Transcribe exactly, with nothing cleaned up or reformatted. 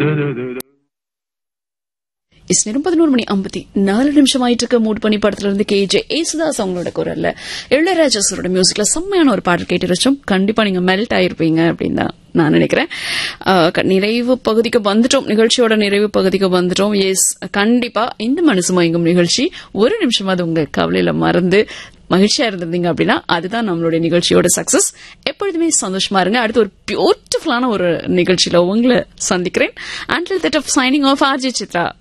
நேரம் பதினோரு மணி ஐம்பத்தி நாலு நிமிஷம் ஆயிட்டு இருக்க மூட் பண்ணி படத்துல இருந்து கே ஜே ஏசுதாஸ் அவங்களோட குரல்ல இளையராஜாஸோட மியூசிக்ல செம்மையான ஒரு பாடல் கேட்டு வச்சோம். கண்டிப்பா நீங்க மெல்ட் ஆயிருப்பீங்க அப்படின்னு தான் நான் நினைக்கிறேன். நிறைவு பகுதிக்கு வந்துட்டோம், நிகழ்ச்சியோட நிறைவு பகுதிக்கு வந்துட்டோம். எஸ், கண்டிப்பா இந்த மனசு மயங்கும் நிகழ்ச்சி ஒரு நிமிஷமாவது உங்க கவலையில மறந்து மகிழ்ச்சியா இருந்திருந்தீங்க அப்படின்னா அதுதான் நம்மளுடைய நிகழ்ச்சியோட சக்சஸ். எப்பொழுதுமே சந்தோஷமா இருங்க. அடுத்து ஒரு பியூட்டிஃபுல்லான ஒரு நிகழ்ச்சியில உங்களை சந்திக்கிறேன். Until that of signing off, RJ Chitra.